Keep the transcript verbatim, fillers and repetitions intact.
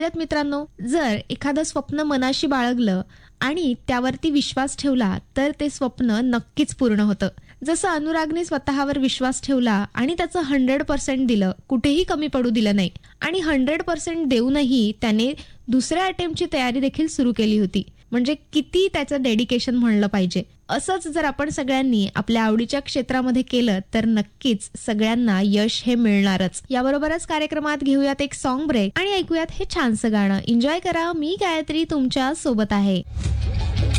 त्यात मित्रांनो, जर एखादं स्वप्न मनाशी बाळगलं आणि त्यावरती विश्वास ठेवला तर ते स्वप्न नक्कीच पूर्ण होतं. जसं अनुरागने स्वतःवर विश्वास ठेवला आणि त्याचं शंभर टक्के दिलं, कुठेही कमी पडू दिलं नाही आणि शंभर टक्के देऊनही त्याने दुसऱ्या अटेम्प्टची तयारी देखील सुरू केली होती. म्हणजे किती त्याचं डेडिकेशन म्हणलं पाहिजे. असंच जर आपण सगळ्यांनी आपल्या आवडीच्या क्षेत्रामध्ये केलं तर नक्कीच सगळ्यांना यश हे मिळणारच. याबरोबरच कार्यक्रमात घेऊयात एक सॉन्ग ब्रेक आणि ऐकूयात हे छानसं गाणं. एन्जॉय करा. मी गायत्री तुमच्या सोबत आहे.